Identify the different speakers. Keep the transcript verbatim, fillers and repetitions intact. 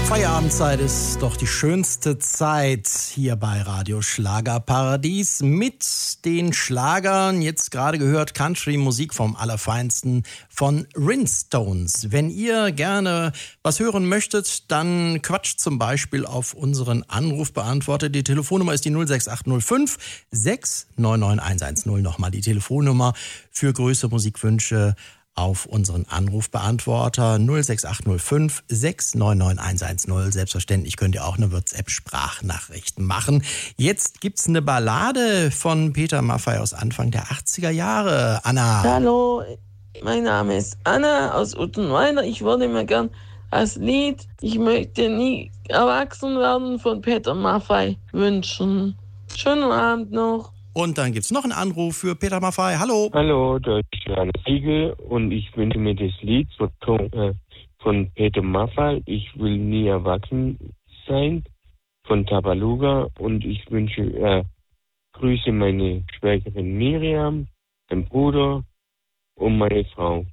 Speaker 1: Feierabendzeit ist doch die schönste Zeit hier bei Radio Schlagerparadies mit den Schlagern. Jetzt gerade gehört Country-Musik vom Allerfeinsten von Rinstones. Wenn ihr gerne was hören möchtet, dann quatscht zum Beispiel auf unseren Anrufbeantworter. Die Telefonnummer ist die null sechs acht null fünf sechs neun neun eins eins null. Nochmal die Telefonnummer für größere Musikwünsche auf unseren Anrufbeantworter null sechs acht null fünf sechs neun neun eins eins null. Selbstverständlich könnt ihr auch eine WhatsApp-Sprachnachricht machen. Jetzt gibt's eine Ballade von Peter Maffay aus Anfang der achtziger Jahre. Anna.
Speaker 2: Hallo, mein Name ist Anna aus Uttenweiler. Ich würde mir gern das Lied Ich möchte nie erwachsen werden von Peter Maffay wünschen. Schönen Abend noch.
Speaker 1: Und dann gibt's noch einen Anruf für Peter Maffay. Hallo.
Speaker 3: Hallo, das ist Johannes Siegel und ich wünsche mir das Lied von, äh, von Peter Maffay, Ich will nie erwachsen sein, von Tabaluga, und ich wünsche, äh, grüße meine Schwägerin Miriam, meinen Bruder und meine Frau.